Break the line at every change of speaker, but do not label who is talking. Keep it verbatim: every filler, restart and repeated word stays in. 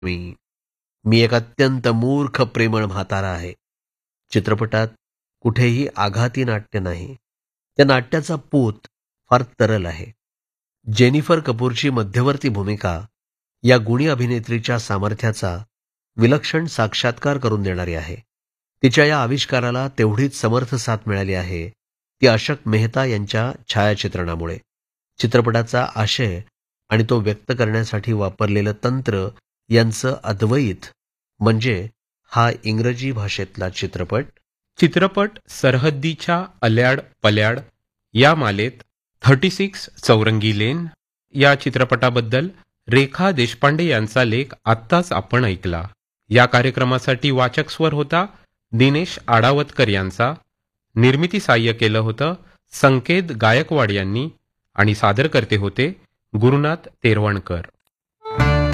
मी मी एक अत्यंत मूर्ख प्रेमळ म्हातारा आहे. चित्रपटात कुठेही आघाती नाट्य नाही. त्या नाट्याचा पोत फार तरल आहे. जेनिफर कपूरची मध्यवर्ती भूमिका या गुणी अभिनेत्रीच्या सामर्थ्याचा विलक्षण साक्षात्कार करून देणारी आहे. तिच्या या आविष्काराला तेवढीच समर्थ साथ मिळाली आहे ती अशक मेहता यांच्या छायाचित्रणामुळे. चित्रपटाचा आशय आणि तो व्यक्त करण्यासाठी वापरलेलं तंत्र यांचं अद्वैत म्हणजे हा इंग्रजी भाषेतला चित्रपट.
चित्रपट सरहद्दीच्या अल्याड पल्याड या मालेत थर्टी सिक्स चौरंगी लेन या चित्रपटाबद्दल रेखा देशपांडे यांचा लेख आत्ताच आपण ऐकला. या कार्यक्रमासाठी वाचक स्वर होता दिनेश आडावतकर यांचा. निर्मिती साह्य केलं होतं संकेत गायकवाड यांनी आणि सादर करते होते गुरुनाथ तेरवणकर.